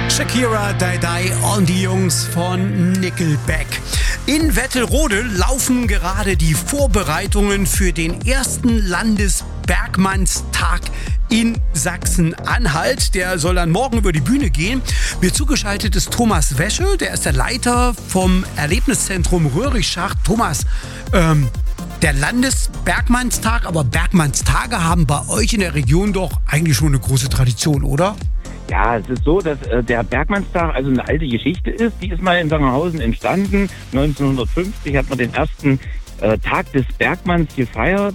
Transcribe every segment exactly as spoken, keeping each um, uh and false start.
Shakira, Die Die und die Jungs von Nickelback. In Wettelrode laufen gerade die Vorbereitungen für den ersten Landesbergmannstag in Sachsen-Anhalt. Der soll dann morgen über die Bühne gehen. Mir zugeschaltet ist Thomas Wäsche, der ist der Leiter vom Erlebniszentrum Röhrigschacht. Thomas, ähm, der Landesbergmannstag, aber Bergmannstage haben bei euch in der Region doch eigentlich schon eine große Tradition, oder? Ja, es ist so, dass äh, der Bergmannstag also eine alte Geschichte ist. Die ist mal in Sangerhausen entstanden. neunzehnhundertfünfzig hat man den ersten äh, Tag des Bergmanns gefeiert.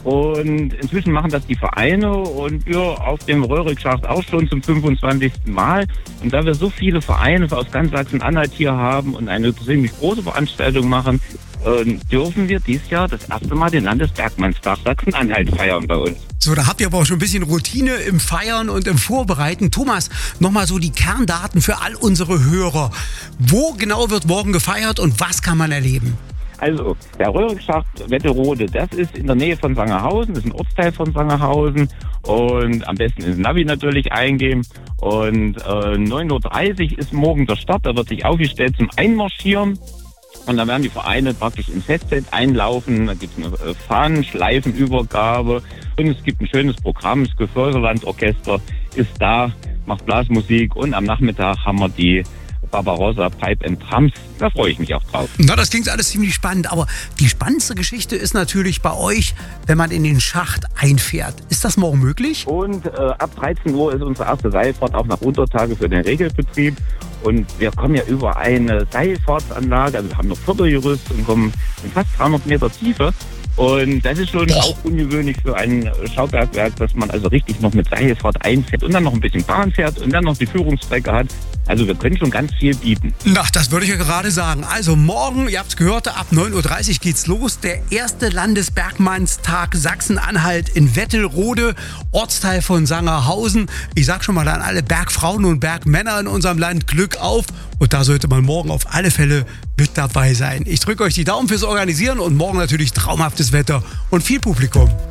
Und inzwischen machen das die Vereine und wir auf dem Röhrigschacht auch schon zum fünfundzwanzigsten Mal. Und da wir so viele Vereine aus ganz Sachsen-Anhalt hier haben und eine ziemlich große Veranstaltung machen, äh, dürfen wir dieses Jahr das erste Mal den Landesbergmannstag Sachsen-Anhalt feiern bei uns. So, da habt ihr aber auch schon ein bisschen Routine im Feiern und im Vorbereiten. Thomas, nochmal so die Kerndaten für all unsere Hörer. Wo genau wird morgen gefeiert und was kann man erleben? Also, der Röhrigschacht Wettelrode, das ist in der Nähe von Sangerhausen, das ist ein Ortsteil von Sangerhausen und am besten ins Navi natürlich eingeben. Und äh, neun Uhr dreißig ist morgen der Start, da wird sich aufgestellt zum Einmarschieren. Und dann werden die Vereine praktisch ins Festzelt einlaufen, da gibt es eine äh, Fahnen, Schleifenübergabe und es gibt ein schönes Programm, das Geförderlandorchester ist da, macht Blasmusik und am Nachmittag haben wir die Barbarossa Pipe and Drums. Da freue ich mich auch drauf. Na, das klingt alles ziemlich spannend, aber die spannendste Geschichte ist natürlich bei euch, wenn man in den Schacht einfährt. Ist das morgen möglich? Und äh, ab dreizehn Uhr ist unsere erste Seilfahrt auch nach Untertage für den Regelbetrieb. Und wir kommen ja über eine Seilfahrtsanlage, also wir haben noch Fördergerüst und kommen in fast dreihundert Meter Tiefe. Und das ist schon Boah. auch ungewöhnlich für ein Schaubergwerk, dass man also richtig noch mit Seilfahrt einfährt und dann noch ein bisschen Bahn fährt und dann noch die Führungsstrecke hat. Also wir können schon ganz viel bieten. Na, das würde ich ja gerade sagen. Also morgen, ihr habt es gehört, ab neun Uhr dreißig geht's los. Der erste Landesbergmannstag Sachsen-Anhalt in Wettelrode, Ortsteil von Sangerhausen. Ich sag schon mal an alle Bergfrauen und Bergmänner in unserem Land, Glück auf. Und da sollte man morgen auf alle Fälle mit dabei sein. Ich drücke euch die Daumen fürs Organisieren und morgen natürlich traumhaftes Wetter und viel Publikum.